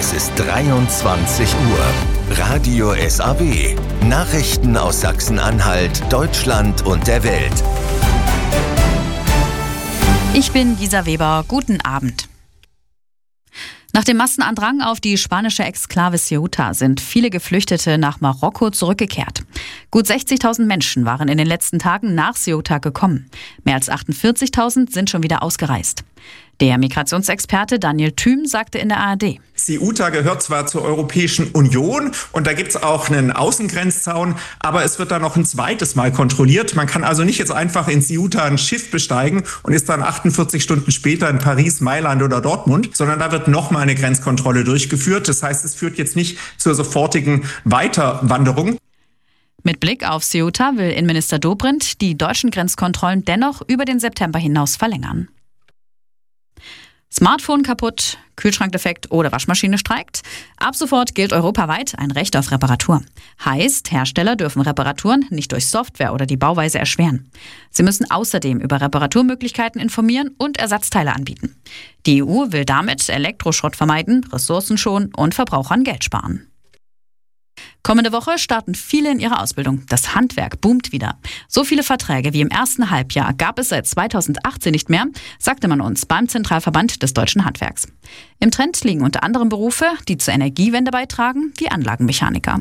Es ist 23 Uhr. Radio SAW. Nachrichten aus Sachsen-Anhalt, Deutschland und der Welt. Ich bin Lisa Weber. Guten Abend. Nach dem Massenandrang auf die spanische Exklave Ceuta sind viele Geflüchtete nach Marokko zurückgekehrt. Gut 60.000 Menschen waren in den letzten Tagen nach Ceuta gekommen. Mehr als 48.000 sind schon wieder ausgereist. Der Migrationsexperte Daniel Thüm sagte in der ARD: Ceuta gehört zwar zur Europäischen Union und da gibt es auch einen Außengrenzzaun, aber es wird da noch ein zweites Mal kontrolliert. Man kann also nicht jetzt einfach in Ceuta ein Schiff besteigen und ist dann 48 Stunden später in Paris, Mailand oder Dortmund, sondern da wird nochmal eine Grenzkontrolle durchgeführt. Das heißt, es führt jetzt nicht zur sofortigen Weiterwanderung. Mit Blick auf Ceuta will Innenminister Dobrindt die deutschen Grenzkontrollen dennoch über den September hinaus verlängern. Smartphone kaputt, Kühlschrank defekt oder Waschmaschine streikt? Ab sofort gilt europaweit ein Recht auf Reparatur. Heißt, Hersteller dürfen Reparaturen nicht durch Software oder die Bauweise erschweren. Sie müssen außerdem über Reparaturmöglichkeiten informieren und Ersatzteile anbieten. Die EU will damit Elektroschrott vermeiden, Ressourcen schonen und Verbrauchern Geld sparen. Kommende Woche starten viele in ihrer Ausbildung. Das Handwerk boomt wieder. So viele Verträge wie im ersten Halbjahr gab es seit 2018 nicht mehr, sagte man uns beim Zentralverband des Deutschen Handwerks. Im Trend liegen unter anderem Berufe, die zur Energiewende beitragen, wie Anlagenmechaniker.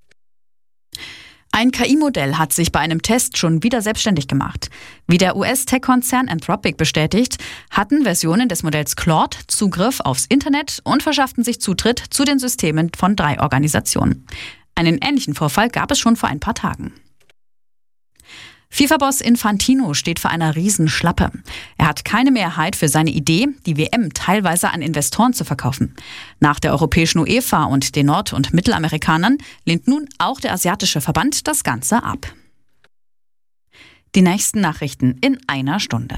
Ein KI-Modell hat sich bei einem Test schon wieder selbstständig gemacht. Wie der US-Tech-Konzern Anthropic bestätigt, hatten Versionen des Modells Claude Zugriff aufs Internet und verschafften sich Zutritt zu den Systemen von 3 Organisationen. Einen ähnlichen Vorfall gab es schon vor ein paar Tagen. FIFA-Boss Infantino steht vor einer Riesenschlappe. Er hat keine Mehrheit für seine Idee, die WM teilweise an Investoren zu verkaufen. Nach der europäischen UEFA und den Nord- und Mittelamerikanern lehnt nun auch der asiatische Verband das Ganze ab. Die nächsten Nachrichten in einer Stunde.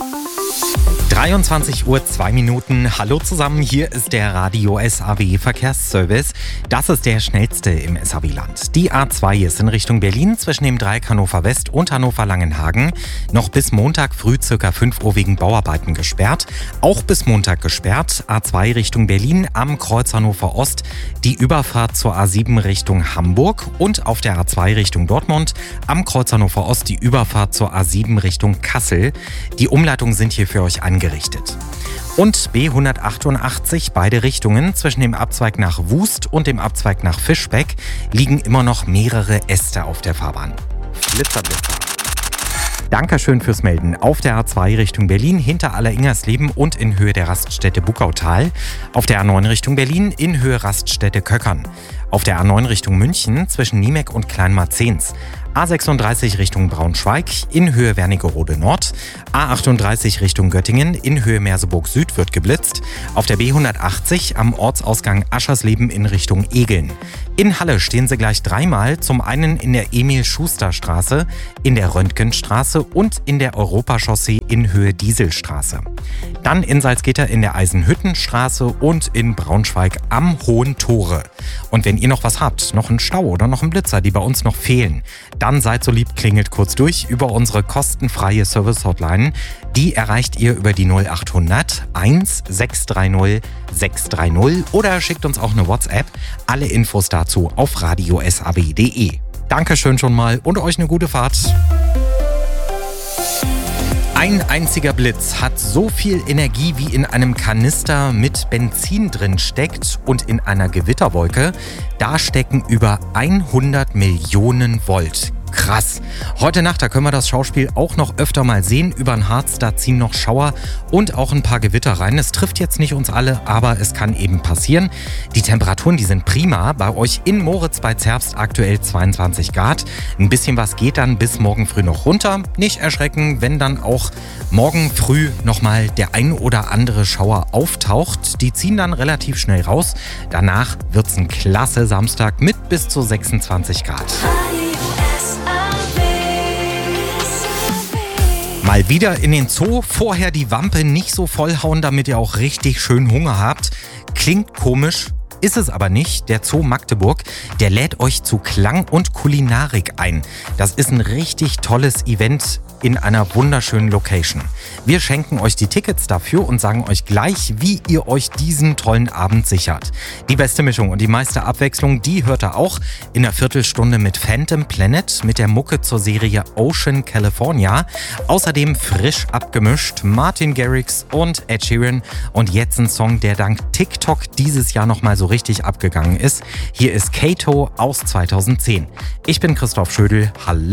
23 Uhr 2 Minuten. Hallo zusammen, hier ist der Radio SAW Verkehrsservice. Das ist der schnellste im SAW-Land. Die A2 ist in Richtung Berlin zwischen dem Dreieck Hannover West und Hannover Langenhagen noch bis Montag früh ca. 5 Uhr wegen Bauarbeiten gesperrt. Auch bis Montag gesperrt. A2 Richtung Berlin am Kreuz Hannover Ost. Die Überfahrt zur A7 Richtung Hamburg und auf der A2 Richtung Dortmund am Kreuz Hannover Ost die Überfahrt zur A7 Richtung Kassel. Die Umleitungen sind hier für euch angerichtet. Und B188, beide Richtungen zwischen dem Abzweig nach Wust und dem Abzweig nach Fischbeck, liegen immer noch mehrere Äste auf der Fahrbahn. Blitzer. Dankeschön fürs Melden. Auf der A2 Richtung Berlin hinter Aller-Ingersleben und in Höhe der Raststätte Buckautal. Auf der A9 Richtung Berlin in Höhe Raststätte Köckern. Auf der A9 Richtung München zwischen Niemek und Kleinmarzens. A36 Richtung Braunschweig in Höhe Wernigerode Nord. A38 Richtung Göttingen in Höhe Merseburg Süd wird geblitzt. Auf der B180 am Ortsausgang Aschersleben in Richtung Egeln. In Halle stehen sie gleich 3-mal, zum einen in der Emil-Schuster-Straße, in der Röntgenstraße und in der Europachaussee in Höhe Dieselstraße. Dann in Salzgitter in der Eisenhüttenstraße und in Braunschweig am Hohen Tore. Und wenn ihr noch was habt, noch einen Stau oder noch einen Blitzer, die bei uns noch fehlen, dann seid so lieb, klingelt kurz durch über unsere kostenfreie Service-Hotline. Die erreicht ihr über die 0800 1630 630 oder schickt uns auch eine WhatsApp. Alle Infos dazu auf radiosab.de. Dankeschön schon mal und euch eine gute Fahrt. Ein einziger Blitz hat so viel Energie, wie in einem Kanister mit Benzin drin steckt und in einer Gewitterwolke. Da stecken über 100 Millionen Volt. Krass. Heute Nacht, da können wir das Schauspiel auch noch öfter mal sehen. Über den Harz, da ziehen noch Schauer und auch ein paar Gewitter rein. Es trifft jetzt nicht uns alle, aber es kann eben passieren. Die Temperaturen, die sind prima. Bei euch in Moritz bei Zerbst aktuell 22 Grad. Ein bisschen was geht dann bis morgen früh noch runter. Nicht erschrecken, wenn dann auch morgen früh nochmal der ein oder andere Schauer auftaucht. Die ziehen dann relativ schnell raus. Danach wird's ein klasse Samstag mit bis zu 26 Grad. Mal wieder in den Zoo, vorher die Wampe nicht so vollhauen, damit ihr auch richtig schön Hunger habt. Klingt komisch, ist es aber nicht. Der Zoo Magdeburg, der lädt euch zu Klang und Kulinarik ein. Das ist ein richtig tolles Event in einer wunderschönen Location. Wir schenken euch die Tickets dafür und sagen euch gleich, wie ihr euch diesen tollen Abend sichert. Die beste Mischung und die meiste Abwechslung, die hört ihr auch in der Viertelstunde mit Phantom Planet, mit der Mucke zur Serie Ocean California. Außerdem frisch abgemischt Martin Garrix und Ed Sheeran. Und jetzt ein Song, der dank TikTok dieses Jahr nochmal so richtig abgegangen ist. Hier ist Kato aus 2010. Ich bin Christoph Schödel. Hallo.